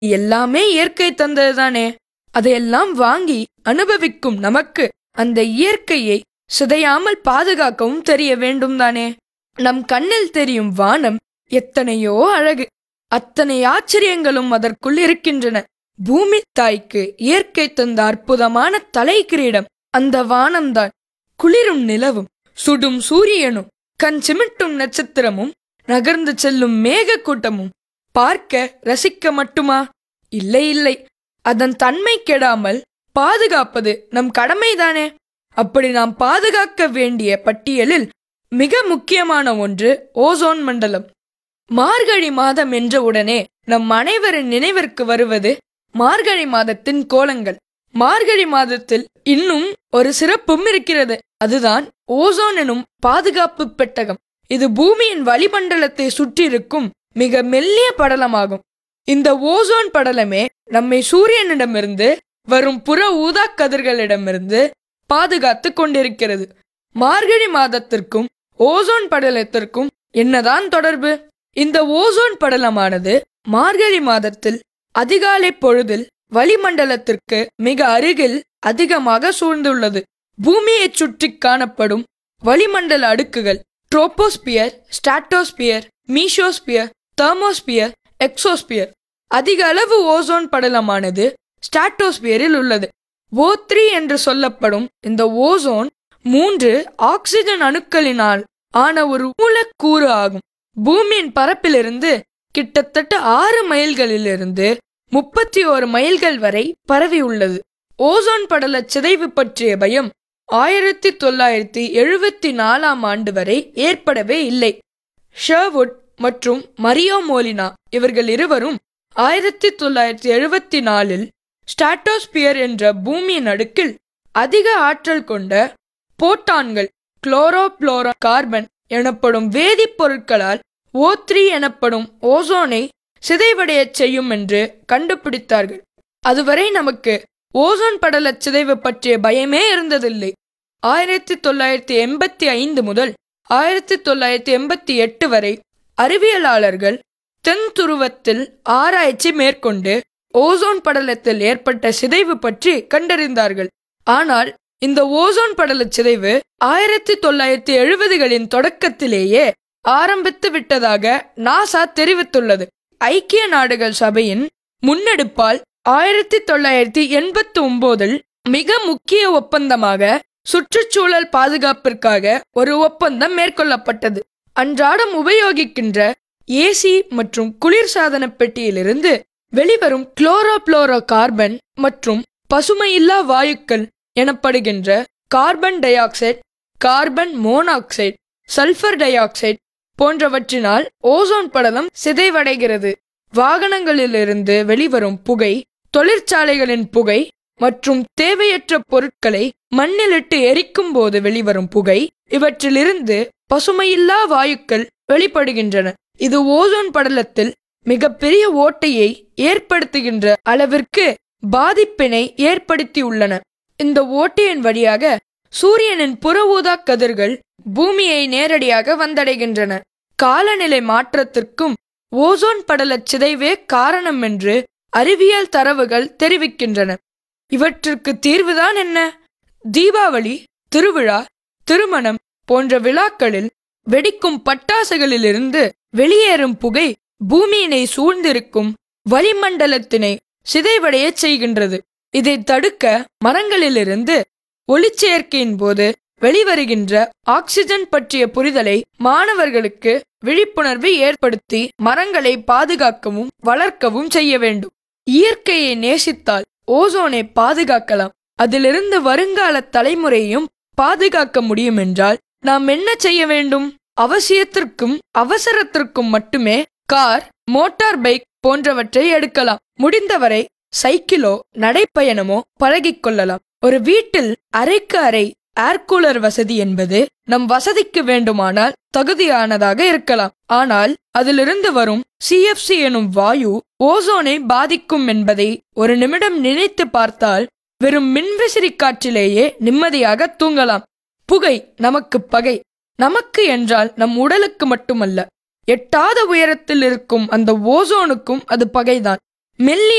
எல்லாமே இயற்கை தந்ததுதானே. அதையெல்லாம் வாங்கி அனுபவிக்கும் நமக்கு அந்த இயற்கையை சிதையாமல் பாதுகாக்கவும் தெரிய வேண்டும் தானே. நம் கண்ணில் தெரியும் வானம் எத்தனையோ அழகு, அத்தனை ஆச்சரியங்களும் அதற்குள் இருக்கின்றன. பூமி தாய்க்கு இயற்கை தந்த அற்புதமான தலை கிரீடம் அந்த வானம்தான். குளிரும் நிலவும், சுடும் சூரியனும், கண் சிமிட்டும் நட்சத்திரமும், நகர்ந்து செல்லும் மேக கூட்டமும் பார்க்க ரசிக்க மட்டுமா? இல்லை இல்லை, அதன் தன்மை கெடாமல் பாதுகாப்பது நம் கடமைதானே. அப்படி நாம் பாதுகாக்க வேண்டிய பட்டியலில் மிக முக்கியமான ஒன்று ஓசோன் மண்டலம். மார்கழி மாதம் என்ற உடனே நம் அனைவரின் நினைவிற்கு வருவது மார்கழி மாதத்தின் கோலங்கள். மார்கழி மாதத்தில் இன்னும் ஒரு சிறப்பும் இருக்கிறது. அதுதான் ஓசோன் எனும் பாதுகாப்பு பெட்டகம். இது பூமியின் வளிமண்டலத்தை சுற்றியிருக்கும் மிக மெல்லிய படலமாகும். இந்த ஓசோன் படலமே நம்மை சூரியனிடமிருந்து வரும் புற ஊதா கதிர்களிடமிருந்து பாதுகாத்து கொண்டிருக்கிறது. மார்கழி மாதத்திற்கும் ஓசோன் படலத்திற்கும் என்னதான் தொடர்பு? இந்த ஓசோன் படலமானது மார்கழி மாதத்தில் அதிகாலை பொழுதில் வளிமண்டலத்திற்கு மிக அருகில் அதிகமாக சூழ்ந்துள்ளது. பூமியை சுற்றி காணப்படும் வளிமண்டல அடுக்குகள் troposphere, stratosphere, mesosphere, thermosphere, exosphere. அதிக அளவு ஓசோன் படலமானது ஸ்ட்ராட்டோஸ்பியரில் உள்ளது. O3 என்று சொல்லப்படும் இந்த ஓசோன் 3 ஆக்சிஜன் அணுக்களினால் ஆன ஒரு மூலக்கூறு ஆகும். பூமியின் பரப்பிலிருந்து கிட்டத்தட்ட 6 மைல்களிலிருந்து 31 மைல்கள் வரை பரவி உள்ளது. ஓசோன் படல சிதைவு பற்றிய பயம் 1974 ஆண்டு வரை ஏற்படவே இல்லை. ஷெர்வுட் மற்றும் மரியோ மோலினா இவர்கள் இருவரும் 1974 ஸ்ட்ராட்டோஸ்பியர் என்ற பூமியின் அடுக்கில் அதிக ஆற்றல் கொண்ட போட்டான்கள் குளோரோப்ளோரோ கார்பன் எனப்படும் வேதிப்பொருட்களால் O3 எனப்படும் ஓசோனை சிதைவடைய செய்யும் என்று கண்டுபிடித்தார்கள். அதுவரை நமக்கு ஓசோன் படல சிதைவு பற்றிய பயமே இருந்ததில்லை. 1985 முதல் 1988 வரை அறிவியலாளர்கள் தென் துருவத்தில் ஆராய்ச்சி மேற்கொண்டு ஓசோன் படலத்தில் ஏற்பட்ட சிதைவு பற்றி கண்டறிந்தார்கள். ஆனால் இந்த ஓசோன் படல சிதைவு 1970களின் தொடக்கத்திலேயே ஆரம்பித்து விட்டதாக நாசா தெரிவித்துள்ளது. ஐக்கிய நாடுகள் சபையின் முன்னெடுப்பால் 1989 மிக முக்கிய ஒப்பந்தமாக சுற்றுச்சூழல் பாதுகாப்பிற்காக ஒரு ஒப்பந்தம் மேற்கொள்ளப்பட்டது. அன்றாடம் உபயோகிக்கின்ற ஏசி மற்றும் குளிர்சாதன பெட்டியிலிருந்து வெளிவரும் குளோரோப்ளோரோ கார்பன் மற்றும் பசுமையில்லா வாயுக்கள் எனப்படுகின்ற carbon di oxide, carbon monoxide, sulphur di oxide போன்றவற்றினால் ozone படலம் சிதைவடைகிறது. வாகனங்களிலிருந்து வெளிவரும் புகை, தொழிற்சாலைகளின் புகை மற்றும் தேவையற்ற பொருட்களை மண்ணிலிட்டு எரிக்கும் போது வெளிவரும் புகை, இவற்றிலிருந்து பசுமையில்லா வாயுக்கள் வெளிப்படுகின்றன. இது ஓசோன் படலத்தில் மிகப்பெரிய ஓட்டையை ஏற்படுத்துகின்ற அளவிற்கு பாதிப்பினை ஏற்படுத்தியுள்ளன. இந்த ஓட்டையின் வழியாக சூரியனின் புற ஊதா கதிர்கள் பூமியை நேரடியாக வந்தடைகின்றன. காலநிலை மாற்றத்திற்கும் ஓசோன் படல சிதைவே காரணம் என்று அறிவியல் தரவுகள் தெரிவிக்கின்றன. இவற்றிற்கு தீர்வுதான் என்ன? தீபாவளி, திருவிழா, திருமணம் போன்ற விழாக்களில் வெடிக்கும் பட்டாசுகளிலிருந்து வெளியேறும் புகை பூமியினை சூழ்ந்திருக்கும் வளிமண்டலத்தினை சிதைவடைய செய்கின்றது. இதை தடுக்க மரங்களிலிருந்து ஒளிச்சேர்க்கையின் போது வெளிவருகின்ற ஆக்சிஜன் பற்றிய புரிதலை மாணவர்களுக்கு விழிப்புணர்வு ஏற்படுத்தி மரங்களை பாதுகாக்கவும் வளர்க்கவும் செய்ய வேண்டும். இயற்கையை நேசித்தால் ஓசோனை பாதுகாக்கலாம். அதிலிருந்து வருங்கால தலைமுறையும் பாதுகாக்க முடியும் என்றால் நாம் என்ன செய்ய வேண்டும்? அவசியத்திற்கும் அவசரத்திற்கும் மட்டுமே கார், மோட்டார் பைக் போன்றவற்றை எடுக்கலாம். முடிந்தவரை சைக்கிளோ நடைப்பயணமோ பழகிக்கொள்ளலாம். ஒரு வீட்டில் அறைக்கு அறை ஏர் கூலர் வசதி என்பது நம் வசதிக்கு வேண்டுமானால் தகுதியானதாக இருக்கலாம். ஆனால் அதிலிருந்து வரும் CFC எனும் வாயு ஓசோனை பாதிக்கும் என்பதை ஒரு நிமிடம் நினைத்து பார்த்தால் வெறும் மின்விசிறி காற்றிலேயே நிம்மதியாக தூங்கலாம். புகை நமக்கு பகை. நமக்கு என்றால் நம் உடலுக்கு மட்டுமல்ல, எட்டாத உயரத்தில் இருக்கும் அந்த ஓசோனுக்கும் அது பகைதான். மெல்லிய